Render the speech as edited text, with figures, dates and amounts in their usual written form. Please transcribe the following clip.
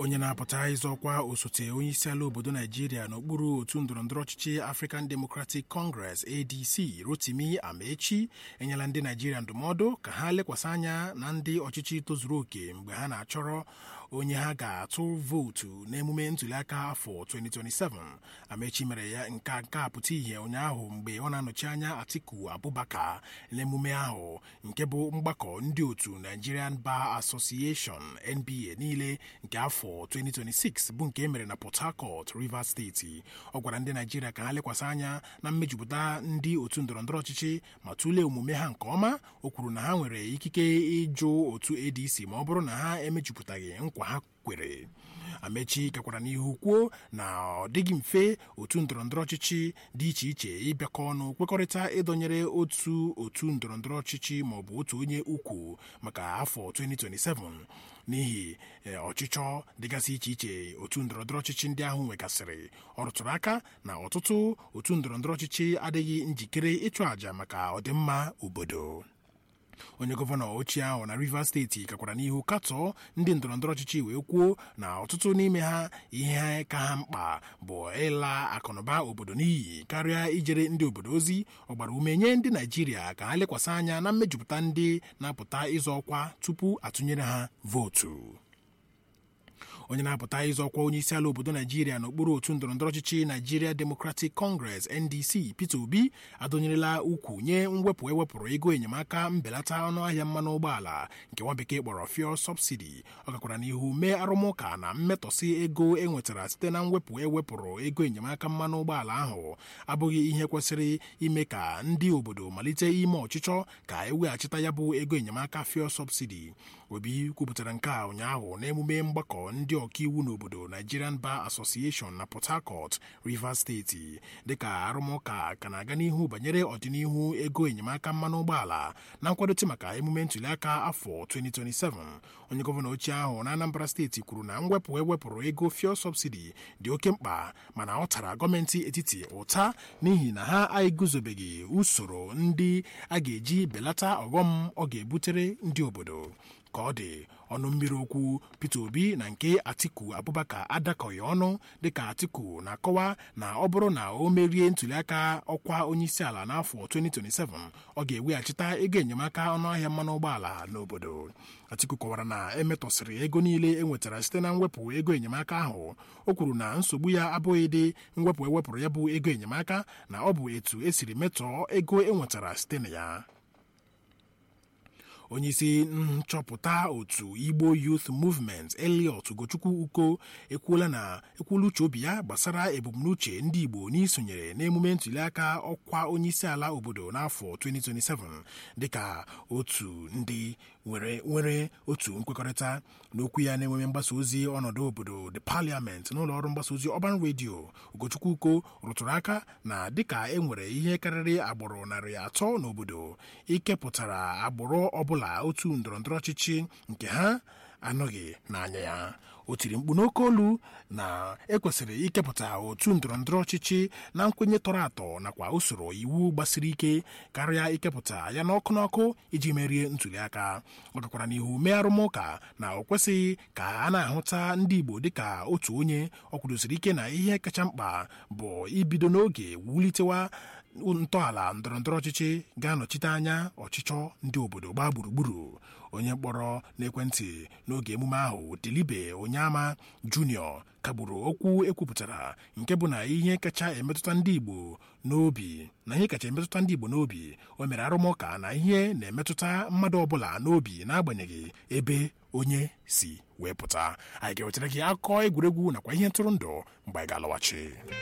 onye na-apụta ịzọkwa osote onye isi ala obodo Naijiria n'okpuru otu ndọrọndọrọ ọchịchị African Democratic Congress ADC Rotimi Amaechi enyela ndị Naijiria ndụmọdụ ka ha lekwasị anya na ndị ọchịchị tozuru oke mgbe ha na-achọrọ onye ha ga-atụ vootu n'emume ntuliaka afọ 2027. Amaechi mere ya nke a pụta ihe ụnyaahụ mgbe ọ na-anọchi anya Atiku Abubakar n'emume ahụ nke bụ mgbakọ ndị otu Nigerian Bar Association NBA niile nke afọ 2026 bụ nke emere na Port Harcourt, Rivers Steeti. Ọ gwara ndị Naijiria ka ha lekwasị anya na mmejupụta ndị otu ndọrọndọrọ ọchịchị ma tụlee omume ha nke ọma. O kwuru na ha nwere ikike ịjụ otu ADC ma ọ bụrụ na ha emejupụtaghị nkwa ha kwere. Amaechi gakwara n'ihu kwuo na ọ dịghị mfe otu ndọrọndọrọ ọchịchị dị iche iche ịbịakọ ọnụ kwekọrịta ịdọnyere otu ndọrọndọrọ ọchịchị maọbụ otu onye ukwu maka afọ 2027 n'ihi ọchịchọ dịgasị iche iche otu ndọrọndọrọ ọchịchị ndị ahụ nwegasịrị. Ọ rụtụrụ aka na ọtụtụ otu ndọrọndọrọ ọchịchị adịghị njikere ịchụ àjà maka ọdịmma obodo. Onye gọvanọ ochie ahụ na Rivers Steeti gakwara n'ihu katọọ ndị ndọrọndọrọ ọchịchị wee kwuo na ọtụtụ n'ime ha ihe ka ha mkpa bụ ịla akụnụba obodo n'iyi karịa ijere ndị obodo ozi. Ọ gbara ume nye ndị Naijiria ka ha lekwasị anya na mmejupụta ndị na-apụta ịzọ ọkwa tupu atụnyere ha vootu. Onye na-apụta ịzọ ọkwa onye isi ala obodo Naijiria n'okpuru otu ndọrọndọrọ ọchịchị Nigeria Democratic Congress NDC Peter Obi adọnyerela ukwu nye mwepụ ewepụrụ ego enyemaka mbelata ọnụahịa mmanụ ụgbọala nke nwa bekee kpọrọ fuel subsidy. Ọ gakwara n'ihu mee arụmụka na mmetọsị ego enwetara site na mwepụ ewepụrụ ego enyemaka mmanụ ụgbọala ahụ abụghị ihe kwesịrị ime ka ndị obodo malite ime ọchịchọ ka eweghachita ya bụ ego enyemaka fuel subsidy. Obi kwupụtara nke a ụnyaahụ n'emume mgbakọ ndị ọkaiwu n'obodo Nigerian Bar Association na Port Harcourt, Rivers Steeti. Dịka arụmụka ka na-aga n'ihu banyere ọdịnihu ego enyemaka mmanụ ụgbọala na nkwadote maka emume ntuliaka afọ 2027, onye gọvanọ ochie ahụ na Anambra Steeti kwuru na mwepụ ewepụrụ ego fuel subsidy dị oke mkpa mana ọ tara gọọmenti etiti ụta n'ihi na ha eguzobeghị usoro ndị a ga-eji belata ọghọm ọ ga-ebutere ndị obodo. Ka ọ dị, ọnụ mmiri okwu Peter Obi na nke Atiku Abubakar adakọghị ọnụ, dịka Atiku na-akọwa na ọ bụrụ na o merie ntuliaka ọkwa onyeisiala n'afọ 2027 ọ ga-eweghachita ego enyemaka ọnụahịa mmanụ ụgbọala n'obodo. Atiku kọwara na emetọsịrị ego niile enwetara site na mwepụ ego enyemaka ahụ. O kwuru na nsogbu ya abụghị dị mwepụ ewepụrụ ya bụ ego enyemaka, na ọ bụ etu esiri metọọ ego enwetara site na ya. Onyeisi nchọpụta otu Igbo Youth Movement Elliot Ugochukwu Uko ekwuola uche obi ya gbasara ebumnuche ndị Igbo n'isonyere n'emume ntuliaka ọkwa onyeisiala obodo n'afọ 2027 dịka otu ndị nwere otu nkwekọrịta. N'okwu ya n'emume mgbasa ozi ọnọdụ obodo The Parliament n'ụlọ ọrụ mgbasa ozi Urban Radio, Ugochukwu Uko rụtụrụ aka na dịka e nwere ihe karịrị agbụrụ 300 n'obodo, ikepụtara agbụrụ ọbụla otu ndọrọndọrọ ọchịchị nke ha anọghị n'anya ya. O tiri mkpu n'oke olu na ekwesịrị ikepụta otu ndọrọndọrọ ọchịchị na nkwenye tọrọ atọ nakwa usoro iwu gbasiri ike karịa ikepụta ya n'ọkụ iji merie ntuliaka. Ọ gakwara n'ihu mee arụmụka na o kwesịghị ka a na-ahụta ndị Igbo dịka otu onye. Ọ kwudosiri ike na ihe kacha mkpa bụ ibido n'oge wulitewa ntọala ndọrọndọrọ ọchịchị ga-anọchite anya ọchịchọ ndị obodo gbaa gburugburu. Onye mkpọrọ n'ekwentị n'oge emume ahụ, Dilibe Onyema Junior, kagburu okwu ekwupụtara nke bụ na ihe kacha emetụta ndị Igbo n'obi. O mere arụmụka na ihe na-emetụta mmadụ ọbụla n'obi n'agbanyeghị ebe onye si wee pụta. Anyị ga-ewetara gị akụkọ egwuregwu nakwa ihe ntụrụndụ mgbe anyị ga-alọghachi.